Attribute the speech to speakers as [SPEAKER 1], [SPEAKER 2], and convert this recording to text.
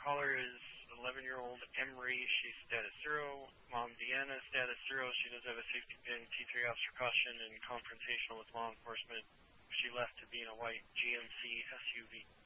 [SPEAKER 1] caller is 11-year-old Emery. She's status 0. Mom Deanna, status 0. She does have a safety pin, T3 officer caution, and confrontational with law enforcement. She left to be in a white GMC SUV.